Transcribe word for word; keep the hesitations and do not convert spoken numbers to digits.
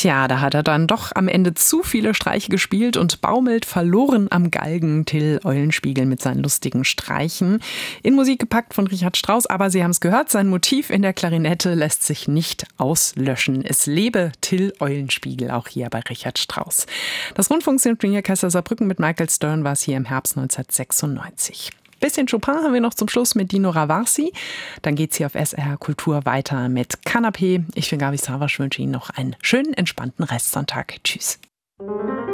Tja, da hat er dann doch am Ende zu viele Streiche gespielt und baumelt verloren am Galgen, Till Eulenspiegel mit seinen lustigen Streichen. In Musik gepackt von Richard Strauss, aber Sie haben es gehört, sein Motiv in der Klarinette lässt sich nicht auslöschen. Es lebe Till Eulenspiegel, auch hier bei Richard Strauss. Das Rundfunksinfonieorchester Saarbrücken mit Michael Stern war es hier im Herbst neunzehnhundertsechsundneunzig. Bisschen Chopin haben wir noch zum Schluss mit Dino Ravarsi. Dann geht's hier auf S R Kultur weiter mit Kanapé. Ich bin Gabi Savasch, wünsche Ihnen noch einen schönen, entspannten Restsonntag. Tschüss.